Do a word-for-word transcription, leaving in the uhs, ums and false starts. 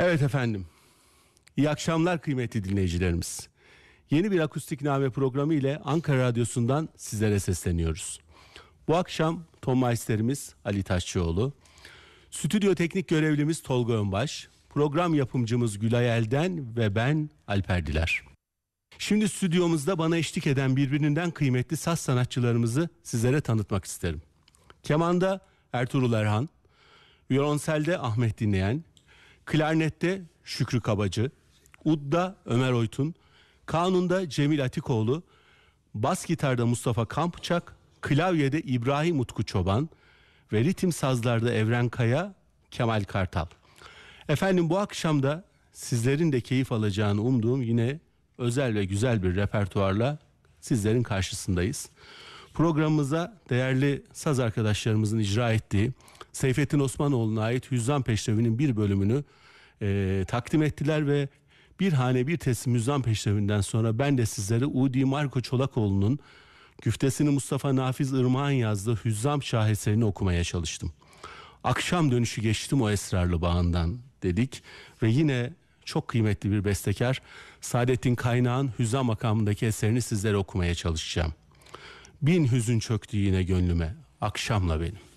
Evet efendim. İyi akşamlar kıymetli dinleyicilerimiz. Yeni bir Akustikname programı ile Ankara Radyosu'ndan sizlere sesleniyoruz. Bu akşam ton maisterimiz Ali Taşçıoğlu, stüdyo teknik görevlimiz Tolga Önbaş, program yapımcımız Gülay Elden ve ben Alper Diler. Şimdi stüdyomuzda bana eşlik eden birbirinden kıymetli saz sanatçılarımızı sizlere tanıtmak isterim. Kemanda Ertuğrul Erhan, violonselde Ahmet Dinleyen, klarnette Şükrü Kabacı, udda Ömer Oytun, kanunda Cemil Atikoğlu, bas gitarda Mustafa Kampçak, klavyede İbrahim Utku Çoban ve ritim sazlarda Evren Kaya, Kemal Kartal. Efendim bu akşam da sizlerin de keyif alacağını umduğum yine özel ve güzel bir repertuarla sizlerin karşısındayız. Programımıza değerli saz arkadaşlarımızın icra ettiği Seyfettin Osmanoğlu'na ait Hüzzam Peşrevi'nin bir bölümünü e, takdim ettiler ve bir hane bir teslim Hüzzam Peşrevi'nden sonra ben de sizlere Udi Marco Çolakoğlu'nun güftesini Mustafa Nafiz Irmak'ın yazdığı Hüzzam şaheserini okumaya çalıştım. Akşam dönüşü geçtim o esrarlı bağından dedik ve yine çok kıymetli bir bestekar Saadettin Kaynağ'ın Hüzzam makamındaki eserini sizlere okumaya çalışacağım. Bin hüzün çöktü yine gönlüme, akşamla benim.